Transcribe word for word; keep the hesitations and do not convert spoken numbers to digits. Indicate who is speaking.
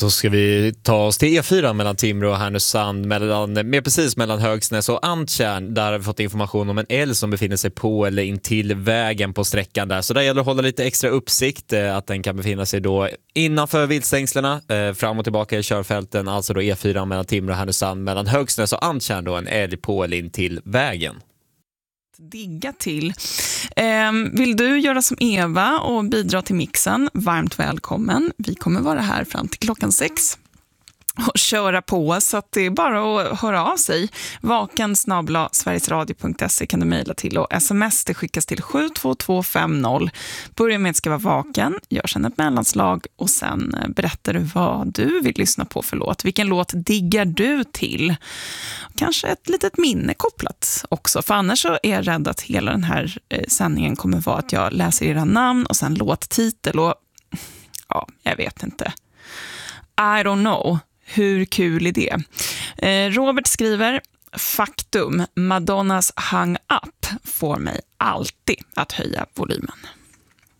Speaker 1: Då ska vi ta oss till E fyra mellan Timrå och Härnösand, mellan, med precis mellan Högsnäs och Antjärn. Där har vi fått information om en älg som befinner sig på eller intill vägen på sträckan där. Så där gäller att hålla lite extra uppsikt, att den kan befinna sig då innanför viltstängslarna, fram och tillbaka i körfälten. Alltså då E fyra mellan Timrå och Härnösand, mellan Högsnäs och Antjärn då en älg på eller intill vägen.
Speaker 2: Digga till. Eh, vill du göra som Eva och bidra till mixen? Varmt välkommen. Vi kommer vara här fram till klockan sex och köra på, så att det är bara att höra av sig. Vaken snabel-a sverigesradio punkt se kan du mejla till, och sms det skickas till sju två två fem noll. Börja med att ska vara vaken, gör sedan ett mellanslag och sen berättar du vad du vill lyssna på för låt. Vilken låt diggar du till? Kanske ett litet minne kopplat också, för annars så är jag rädd att hela den här sändningen kommer vara att jag läser era namn och sen låttitel och ja, jag vet inte. I don't know. Hur kul är det? Eh, Robert skriver: faktum, Madonnas Hang Up får mig alltid att höja volymen.